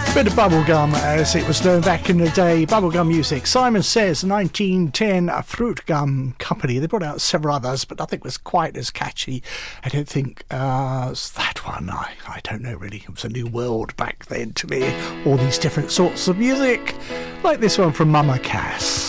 Bit of bubblegum, as it was known back in the day. Bubblegum music. Simon Says, 1910, a Fruit Gum Company. They brought out several others, but nothing was quite as catchy. I don't think as that one. I don't know, really. It was a new world back then to me. All these different sorts of music, like this one from Mama Cass.